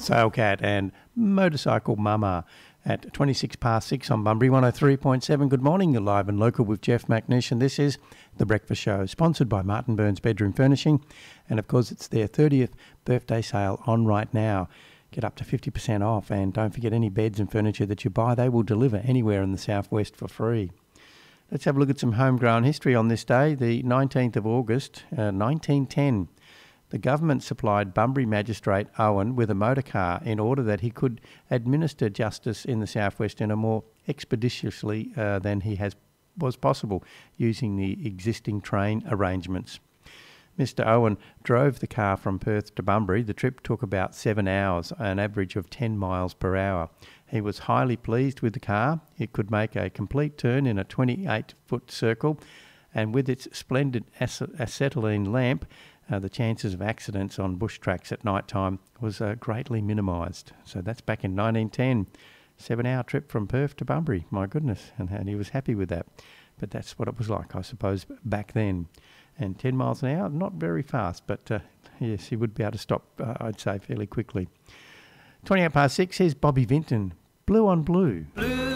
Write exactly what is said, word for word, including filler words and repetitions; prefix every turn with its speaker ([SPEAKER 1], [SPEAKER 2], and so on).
[SPEAKER 1] Sailcat and Motorcycle Mama at twenty-six past six on Bunbury one oh three point seven. Good morning, you're live and local with Jeff McNish, and this is The Breakfast Show, sponsored by Martin Burns Bedroom Furnishing. And of course, it's their thirtieth birthday sale on right now. Get up to fifty percent off, and don't forget, any beds and furniture that you buy, they will deliver anywhere in the southwest for free. Let's have a look at some homegrown history on this day, the nineteenth of August, uh, nineteen ten. The government supplied Bunbury Magistrate Owen with a motor car in order that he could administer justice in the southwest in a more expeditiously uh, than he has was possible using the existing train arrangements. Mister Owen drove the car from Perth to Bunbury. The trip took about seven hours, an average of ten miles per hour. He was highly pleased with the car. It could make a complete turn in a twenty-eight foot circle, and with its splendid ac- acetylene lamp, Uh, the chances of accidents on bush tracks at night time was uh, greatly minimised. So that's back in nineteen ten. Seven hour trip from Perth to Bunbury, my goodness, and, and he was happy with that. But that's what it was like, I suppose, back then. And ten miles an hour, not very fast, but uh, yes, he would be able to stop, uh, I'd say, fairly quickly. twenty-eight past six, here's Bobby Vinton, Blue on Blue. Blue.